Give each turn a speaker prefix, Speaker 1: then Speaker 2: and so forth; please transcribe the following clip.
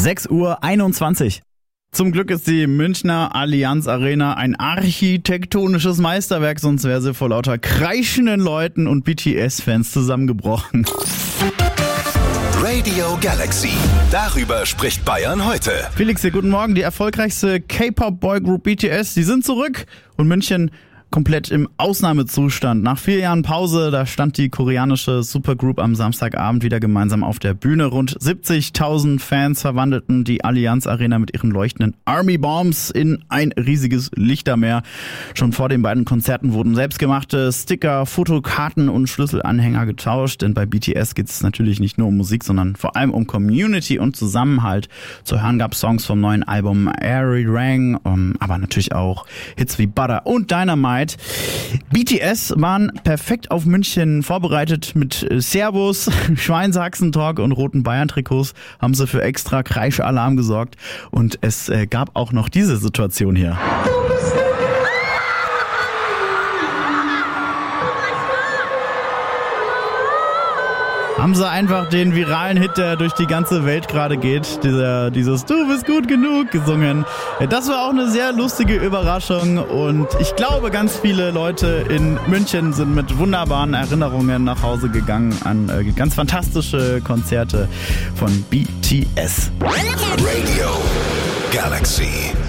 Speaker 1: 6:21 Uhr. Zum Glück ist die Münchner Allianz Arena ein architektonisches Meisterwerk, sonst wäre sie vor lauter kreischenden Leuten und BTS-Fans zusammengebrochen.
Speaker 2: Radio Galaxy. Darüber spricht Bayern heute.
Speaker 1: Felix hier, guten Morgen. Die erfolgreichste K-Pop-Boygroup BTS, die sind zurück und München komplett im Ausnahmezustand. Nach 4 Jahren Pause, da stand die koreanische Supergroup am Samstagabend wieder gemeinsam auf der Bühne. Rund 70.000 Fans verwandelten die Allianz Arena mit ihren leuchtenden Army Bombs in ein riesiges Lichtermeer. Schon vor den beiden Konzerten wurden selbstgemachte Sticker, Fotokarten und Schlüsselanhänger getauscht, denn bei BTS geht es natürlich nicht nur um Musik, sondern vor allem um Community und Zusammenhalt. Zu hören gab Songs vom neuen Album Airy Rang, aber natürlich auch Hits wie Butter und Dynamite. BTS waren perfekt auf München vorbereitet mit Servus, Schweinshaxen-Talk und roten Bayern-Trikots haben sie für extra Kreischalarm gesorgt und es gab auch noch diese Situation hier. Haben sie einfach den viralen Hit, der durch die ganze Welt gerade geht, dieses Du bist gut genug gesungen. Das war auch eine sehr lustige Überraschung und ich glaube, ganz viele Leute in München sind mit wunderbaren Erinnerungen nach Hause gegangen an ganz fantastische Konzerte von BTS.
Speaker 2: Radio Galaxy.